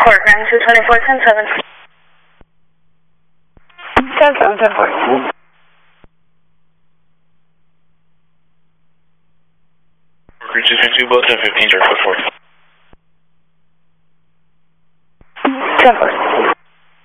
Report, magnitude 24, 10-7. 10-7, 10-4. Crew 232, both 10-15, Jerk 4. 10-4.